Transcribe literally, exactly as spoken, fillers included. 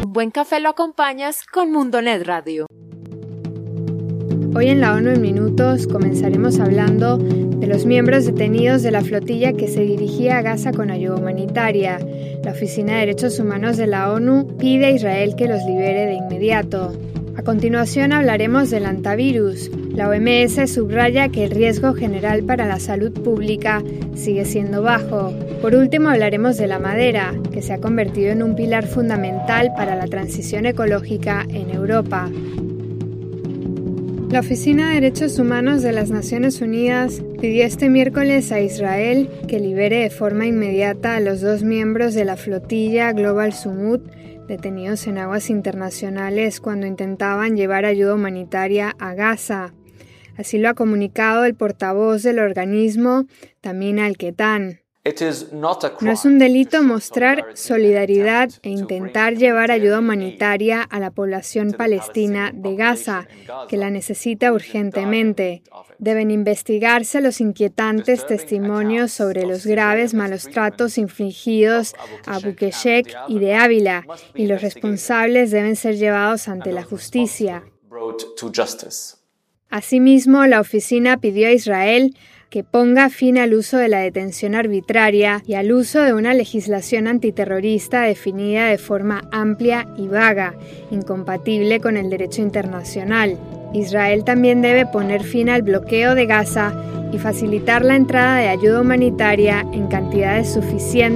Un buen café lo acompañas con Mundonet Radio. Hoy en la ONU en Minutos comenzaremos hablando de los miembros detenidos de la flotilla que se dirigía a Gaza con ayuda humanitaria. La Oficina de Derechos Humanos de la ONU pide a Israel que los libere de inmediato. A continuación hablaremos del antivirus. La O M S subraya que el riesgo general para la salud pública sigue siendo bajo. Por último hablaremos de la madera, que se ha convertido en un pilar fundamental para la transición ecológica en Europa. La Oficina de Derechos Humanos de las Naciones Unidas pidió este miércoles a Israel que libere de forma inmediata a los dos miembros de la flotilla Global Summut detenidos en aguas internacionales cuando intentaban llevar ayuda humanitaria a Gaza. Así lo ha comunicado el portavoz del organismo, Tamim Al-Ketan. No es un delito mostrar solidaridad e intentar llevar ayuda humanitaria a la población palestina de Gaza, que la necesita urgentemente. Deben investigarse los inquietantes testimonios sobre los graves malos tratos infligidos a Abu Keshek y de Ávila, y los responsables deben ser llevados ante la justicia. Asimismo, la oficina pidió a Israel que ponga fin al uso de la detención arbitraria y al uso de una legislación antiterrorista definida de forma amplia y vaga, incompatible con el derecho internacional. Israel también debe poner fin al bloqueo de Gaza y facilitar la entrada de ayuda humanitaria en cantidades suficientes